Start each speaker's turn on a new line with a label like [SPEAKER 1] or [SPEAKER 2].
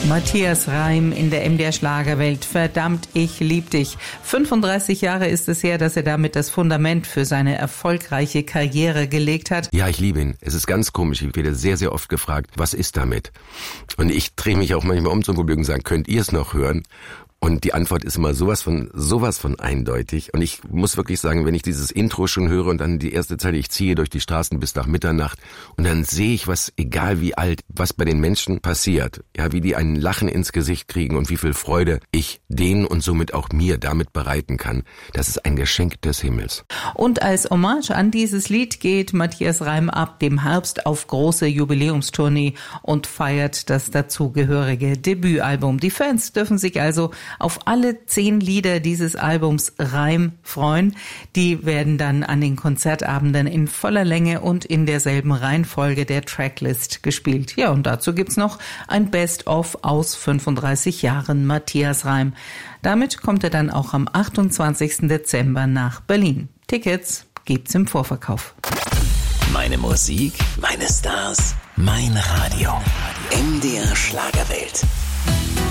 [SPEAKER 1] Matthias Reim in der MDR Schlagerwelt. Verdammt, ich lieb dich. 35 Jahre ist es her, dass er damit das Fundament für seine erfolgreiche Karriere gelegt hat.
[SPEAKER 2] Ja, ich liebe ihn. Es ist ganz komisch. Ich werde sehr, sehr oft gefragt, was ist damit? Und ich drehe mich auch manchmal um zum Publikum und sage, könnt ihr es noch hören? Und die Antwort ist immer sowas von eindeutig. Und ich muss wirklich sagen, wenn ich dieses Intro schon höre und dann die erste Zeile, ich ziehe durch die Straßen bis nach Mitternacht und dann sehe ich, was, egal wie alt, was bei den Menschen passiert. Ja, wie die ein Lachen ins Gesicht kriegen und wie viel Freude ich denen und somit auch mir damit bereiten kann. Das ist ein Geschenk des Himmels.
[SPEAKER 1] Und als Hommage an dieses Lied geht Matthias Reim ab dem Herbst auf große Jubiläumstournee und feiert das dazugehörige Debütalbum. Die Fans dürfen sich also auf alle 10 Lieder dieses Albums Reim freuen. Die werden dann an den Konzertabenden in voller Länge und in derselben Reihenfolge der Tracklist gespielt. Ja, und dazu gibt's noch ein Best-of aus 35 Jahren Matthias Reim. Damit kommt er dann auch am 28. Dezember nach Berlin. Tickets gibt's im Vorverkauf.
[SPEAKER 3] Meine Musik, meine Stars, mein Radio. MDR Schlagerwelt.